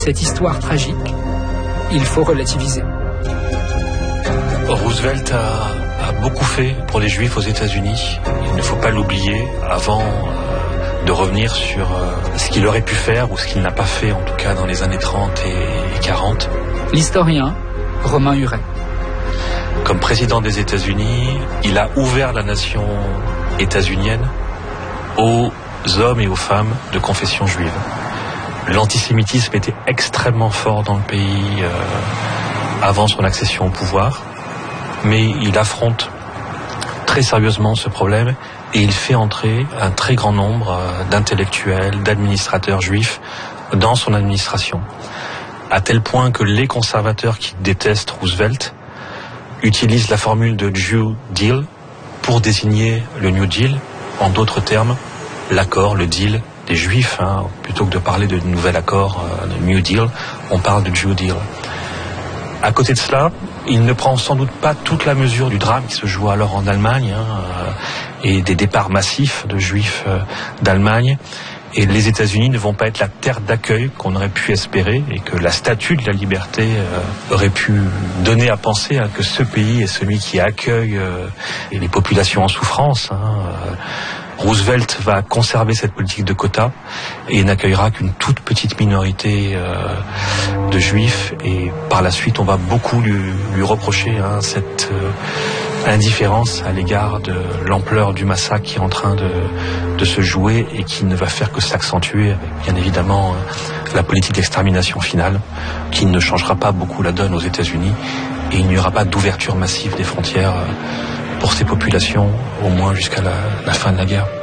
Cette histoire tragique, il faut relativiser. Roosevelt a beaucoup fait pour les Juifs aux États-Unis. Il ne faut pas l'oublier avant de revenir sur ce qu'il aurait pu faire ou ce qu'il n'a pas fait, en tout cas dans les années 30 et 40. L'historien Romain Huret. Comme président des États-Unis, il a ouvert la nation états-unienne aux hommes et aux femmes de confession juive. L'antisémitisme était extrêmement fort dans le pays avant son accession au pouvoir, mais il affronte très sérieusement ce problème et il fait entrer un très grand nombre d'intellectuels, d'administrateurs juifs dans son administration, à tel point que les conservateurs qui détestent Roosevelt utilisent la formule de Jew Deal pour désigner le New Deal, en d'autres termes, l'accord, le deal des Juifs, plutôt que de parler de nouvel accord, de New Deal, on parle de Jew Deal. À côté de cela, il ne prend sans doute pas toute la mesure du drame qui se joue alors en Allemagne et des départs massifs de Juifs d'Allemagne. Et les États-Unis ne vont pas être la terre d'accueil qu'on aurait pu espérer et que la statue de la liberté aurait pu donner à penser que ce pays est celui qui accueille les populations en souffrance. Roosevelt va conserver cette politique de quotas et n'accueillera qu'une toute petite minorité de Juifs. Et par la suite, on va beaucoup lui reprocher cette indifférence à l'égard de l'ampleur du massacre qui est en train de se jouer et qui ne va faire que s'accentuer avec, bien évidemment, la politique d'extermination finale, qui ne changera pas beaucoup la donne aux États-Unis. Et il n'y aura pas d'ouverture massive des frontières pour ces populations, au moins jusqu'à la fin de la guerre.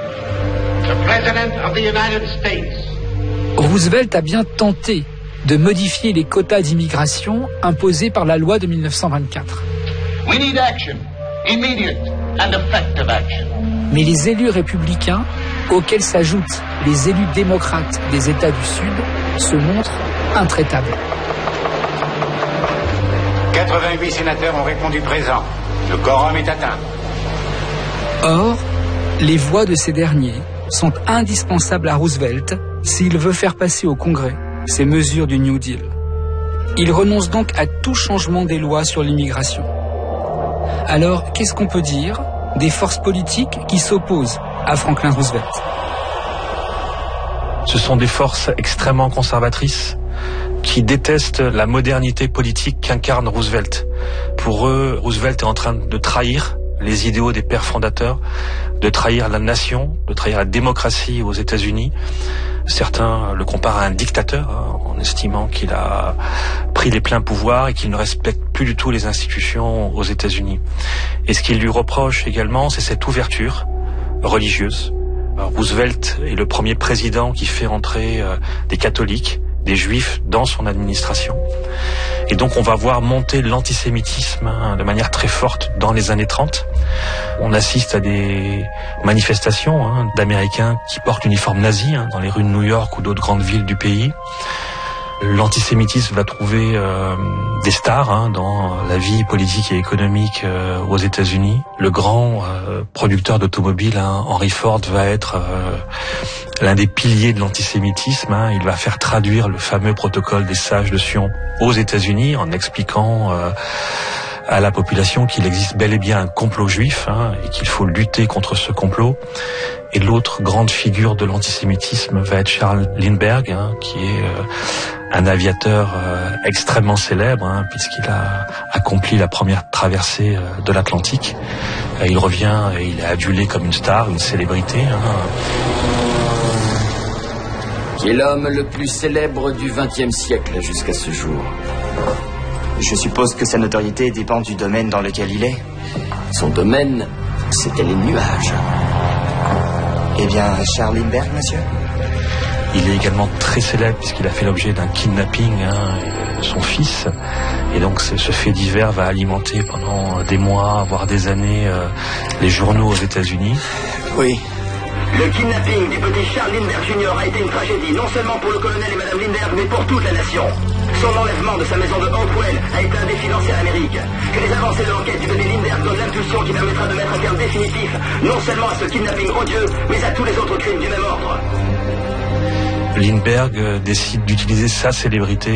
Roosevelt a bien tenté de modifier les quotas d'immigration imposés par la loi de 1924. We need action, immediate and effective action. Mais les élus républicains, auxquels s'ajoutent les élus démocrates des États du Sud, se montrent intraitables. 88 sénateurs ont répondu présent. Le quorum est atteint. Or, les voix de ces derniers sont indispensables à Roosevelt s'il veut faire passer au Congrès ces mesures du New Deal. Il renonce donc à tout changement des lois sur l'immigration. Alors, qu'est-ce qu'on peut dire des forces politiques qui s'opposent à Franklin Roosevelt? Ce sont des forces extrêmement conservatrices qui détestent la modernité politique qu'incarne Roosevelt. Pour eux, Roosevelt est en train de trahir les idéaux des pères fondateurs, de trahir la nation, de trahir la démocratie aux États-Unis. Certains le comparent à un dictateur, en estimant qu'il a pris les pleins pouvoirs et qu'il ne respecte plus du tout les institutions aux États-Unis. Et ce qu'ils lui reprochent également, c'est cette ouverture religieuse. Roosevelt est le premier président qui fait entrer des catholiques, des juifs dans son administration. Et donc on va voir monter l'antisémitisme de manière très forte dans les années 30. On assiste à des manifestations d'Américains qui portent l'uniforme nazi dans les rues de New York ou d'autres grandes villes du pays. L'antisémitisme va trouver des stars dans la vie politique et économique aux États-Unis. Le grand producteur d'automobiles, Henry Ford, va être l'un des piliers de l'antisémitisme. Il va faire traduire le fameux protocole des sages de Sion aux États-Unis en expliquant à la population qu'il existe bel et bien un complot juif et qu'il faut lutter contre ce complot. Et l'autre grande figure de l'antisémitisme va être Charles Lindbergh, qui est un aviateur extrêmement célèbre, puisqu'il a accompli la première traversée de l'Atlantique. Il revient et il est adulé comme une star, une célébrité. Qui est l'homme le plus célèbre du XXe siècle jusqu'à ce jour? Je suppose que sa notoriété dépend du domaine dans lequel il est. Son domaine, c'était les nuages. Eh bien, Charles Lindbergh, monsieur? Il est également très célèbre puisqu'il a fait l'objet d'un kidnapping, son fils. Et donc ce fait divers va alimenter pendant des mois, voire des années, les journaux aux États-Unis. Oui. Le kidnapping du petit Charles Lindbergh Jr. a été une tragédie, non seulement pour le colonel et Madame Lindbergh, mais pour toute la nation. Son enlèvement de sa maison de Hopewell a été un défi lancé à l'Amérique. Que les avancées de l'enquête du bébé Lindbergh donnent l'impulsion qui permettra de mettre un terme définitif, non seulement à ce kidnapping odieux, mais à tous les autres crimes du même ordre. Lindbergh décide d'utiliser sa célébrité